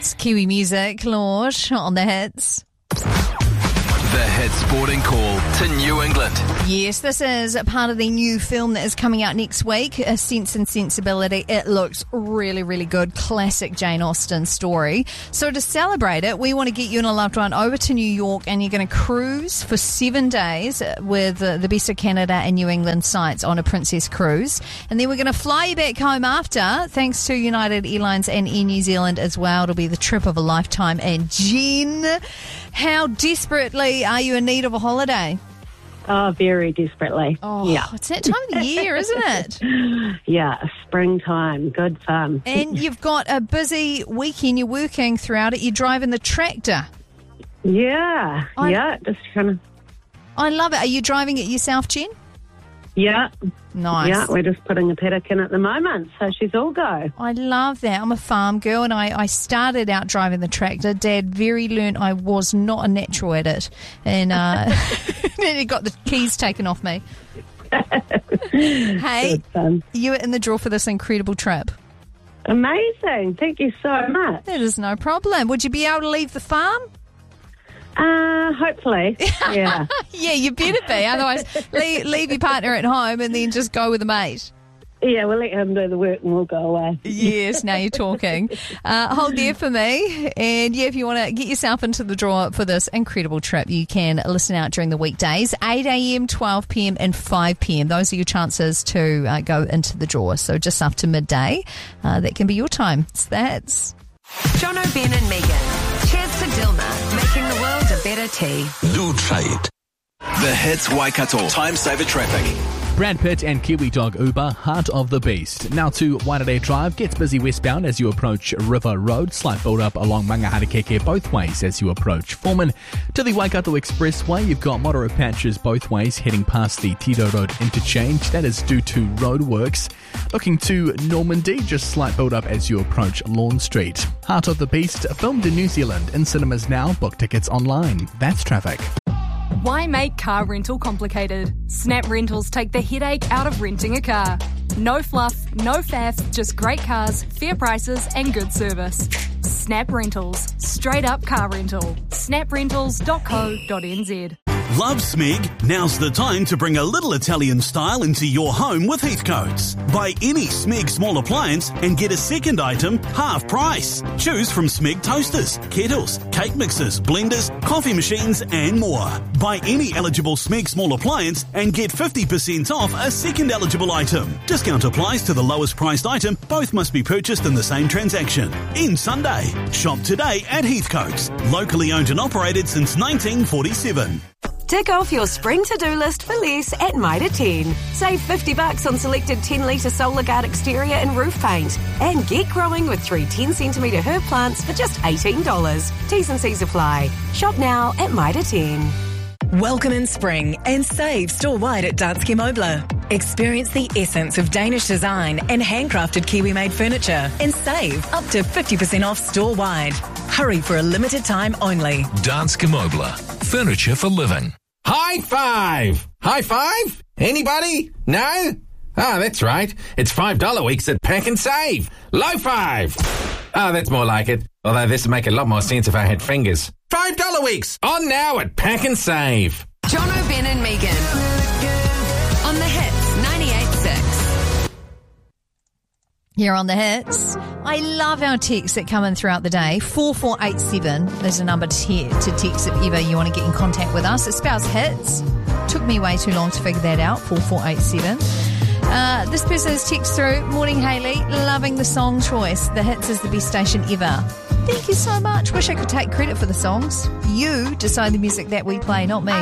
It's Kiwi Music, Lord, on the hits. The Hit Sporting Call to New England. Yes, this is a part of the new film that is coming out next week, A Sense and Sensibility. It looks really, really good. Classic Jane Austen story. So to celebrate it, we want to get you and a loved one over to New York, and you're going to cruise for 7 days with the best of Canada and New England sites on a Princess cruise. And then we're going to fly you back home after, thanks to United Airlines and Air New Zealand as well. It'll be the trip of a lifetime. And Jen, how desperately are you in need of a holiday? Oh, very desperately. Oh, yeah. It's that time of the year, isn't it? Yeah, springtime. Good fun. And you've got a busy weekend. You're working throughout it. You're driving the tractor. Yeah, just kind of. I love it. Are you driving it yourself, Jen? Yeah. Nice. Yeah, we're just putting a paddock in at the moment, so she's all go. I love that. I'm a farm girl, and I started out driving the tractor. Dad very learnt I was not a natural at it, and then he got the keys taken off me. Hey, you were in the draw for this incredible trip. Amazing. Thank you so much. That is no problem. Would you be able to leave the farm? Hopefully, yeah. Yeah, you better be. Otherwise, leave your partner at home and then just go with a mate. Yeah, we'll let him do the work and we'll go away. Yes, now you're talking. Hold there for me. And yeah, if you want to get yourself into the draw for this incredible trip, you can listen out during the weekdays, 8 a.m, 12 p.m. and 5 p.m. Those are your chances to go into the draw. So just after midday, that can be your time. So that's Jono, Ben and Megan. Cheers to Dilma, making the world a better tea. Do try it. The Hits Waikato Time Saver Traffic. Brad Pitt and Kiwi dog Uber, Heart of the Beast. Now to Waitanere Drive, gets busy westbound as you approach River Road. Slight build-up along Mangaharekeke both ways as you approach Foreman. To the Waikato Expressway, you've got moderate patches both ways heading past the Tito Road interchange. That is due to roadworks. Looking to Normandy, just slight build-up as you approach Lawn Street. Heart of the Beast, filmed in New Zealand, in cinemas now. Book tickets online. That's traffic. Why make car rental complicated? Snap Rentals take the headache out of renting a car. No fluff, no faff, just great cars, fair prices and good service. Snap Rentals. Straight up car rental. snaprentals.co.nz. Love Smeg? Now's the time to bring a little Italian style into your home with Heathcote's. Buy any Smeg small appliance and get a second item half price. Choose from Smeg toasters, kettles, cake mixers, blenders, coffee machines and more. Buy any eligible Smeg small appliance and get 50% off a second eligible item. Discount applies to the lowest priced item. Both must be purchased in the same transaction. End Sunday. Shop today at Heathcote's. Locally owned and operated since 1947. Tick off your spring to-do list for less at Mitre 10. Save $50 on selected 10-litre Solar Guard exterior and roof paint. And get growing with 3 10-centimetre herb plants for just $18. T's and C's apply. Shop now at Mitre 10. Welcome in spring and save store-wide at Danske Møbler. Experience the essence of Danish design and handcrafted Kiwi-made furniture and save up to 50% off store-wide. Hurry for a limited time only. Danske Møbler. Furniture for living. High five! High five? Anybody? No? Ah, that's right. It's $5 weeks at Pack and Save. Low five! Ah, that's more like it. Although this would make a lot more sense if I had fingers. $5 weeks! On now at Pack and Save. Jono, Ben and Megan. On the hits, 98.6. Here on the hits. I love our texts that come in throughout the day. 4487 is a number to text if ever you want to get in contact with us. It spells hits. Took me way too long to figure that out. 4487. This person has text through. Morning, Hayley. Loving the song choice. The hits is the best station ever. Thank you so much. Wish I could take credit for the songs. You decide the music that we play, not me.